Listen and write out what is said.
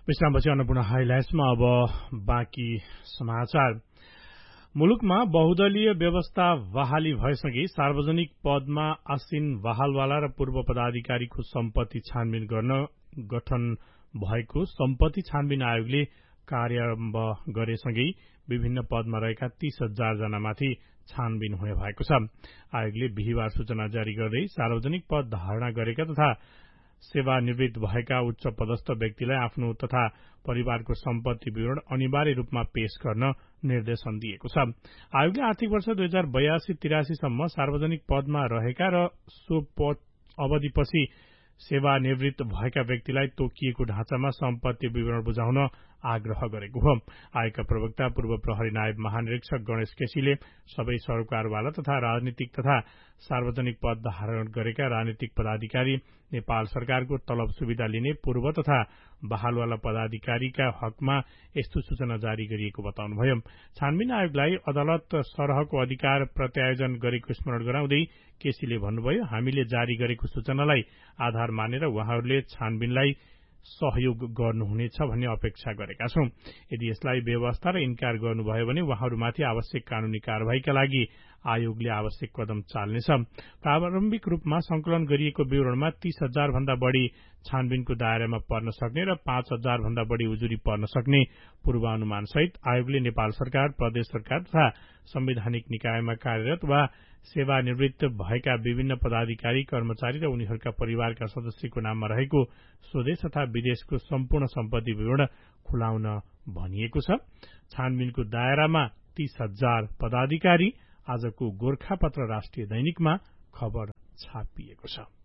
विश्रामपछि अन्नपूर्ण हाइलाइट्समा अब बाँकी समाचार। मुलुकमा बहुदलीय व्यवस्था बहाली भएसँगै सार्वजनिक पदमा आसीन बहालवाला र पूर्व पदाधिकारीको सम्पत्ति छानबिन गर्न गठन भएको सम्पत्ति छानबिन आयोगले कार्यारम्भ गरेसँगै विभिन्न पदमा रहेका 30,000 जनामाथि छानबिन हुने भएको छ। आयोगले बिहिबार सूचना जारी गर्दै सार्वजनिक पद धारणा गरेका तथा सेवानिवृत्त भएका उच्च पदस्थ व्यक्तिलाई आफ्नो तथा परिवारको सम्पत्ति विवरण अनिवार्य रूपमा पेश गर्न निर्देशन दिएको छ। आयोगले आर्थिक वर्ष 2082-83 सम्म सार्वजनिक पदमा रहेका र सो अवधिपछि सेवानिवृत्त भएका व्यक्तिलाई तोकिएको ढाँचामा सम्पत्ति विवरण बुझाउन आग्रह गरेको हो। आयोगका प्रवक्ता पूर्व प्रहरी नायब महानिरीक्षक गणेश केसीले सबै सरोकारवाला तथा राजनीतिक तथा सार्वजनिक पद धारण गरेका राजनीतिक पदाधिकारी, नेपाल सरकारको तलब सुविधा लिने पूर्व तथा बहालवाला पदाधिकारीका हकमा यस्तो सूचना जारी गरिएको बताउनुभयो। छानबिन आयोगलाई अदालत सरहको अधिकार प्रत्यायोजन गरेको स्मरण गराउँदै केसीले भन्नुभयो, हामीले जारी गरेको सूचनालाई आधार मानेर उहाँहरूले छानबिनलाई सहयोग गर्नुहुनेछ भन्ने अपेक्षा गरेका छौं। यदि यसलाई बेवास्ता र इन्कार गर्नुभयो भने उहाँहरूमाथि आवश्यक कानूनी कार्यवाहीका लागि आयोगले आवश्यक कदम चाल्नेछ। प्रारम्भिक रूपमा संकलन गरिएको विवरणमा 30,000 भन्दा बढ़ी छानबिनको दायरामा पर्न सक्ने र 5,000 भन्दा बढ़ी उजुरी पर्न सक्ने पूर्वानुमान सहित आयोगले नेपाल सरकार, प्रदेश सरकार तथा संवैधानिक निकायमा कार्यरत वा सेवानिवृत्त भएका विभिन्न पदाधिकारी, कर्मचारी र उनीहरूका परिवारका सदस्यको नाममा रहेको स्वदेश तथा विदेशको सम्पूर्ण सम्पत्ति विवरण खुलाउन भनिएको छ। छानबिनको दायरामा 30,000 पदाधिकारी आजको गोरखापत्र राष्ट्रिय दैनिकमा खबर छापिएको छ।